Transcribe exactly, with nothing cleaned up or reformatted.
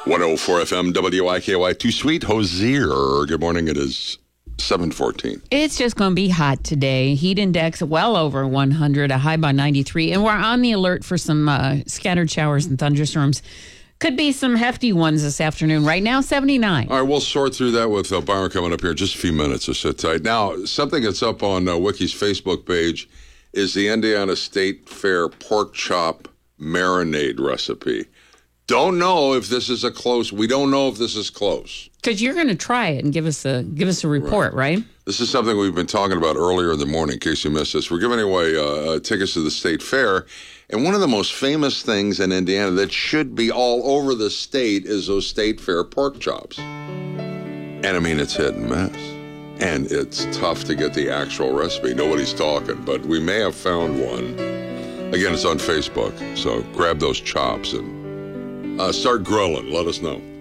one oh four F M W I K Y two Sweet Hosier. Good morning. It is seven fourteen. It's just going to be hot today. Heat index well over one hundred, a high by ninety-three. And we're on the alert for some uh, scattered showers and thunderstorms. Could be some hefty ones this afternoon. Right now, seventy-nine. All right, we'll sort through that with uh, Byron coming up here in just a few minutes, so sit tight. Now, something that's up on uh, Wiki's Facebook page is the Indiana State Fair pork chop marinade recipe. Don't know if this is a close. We don't know if this is close. Because you're going to try it and give us a give us a report, right. right? This is something we've been talking about earlier in the morning, in case you missed this. We're giving away uh, tickets to the State Fair. And one of the most famous things in Indiana that should be all over the state is those State Fair pork chops. And I mean, it's hit and miss. And it's tough to get the actual recipe. Nobody's talking, but we may have found one. Again, it's on Facebook. So grab those chops and uh, start grilling. Let us know.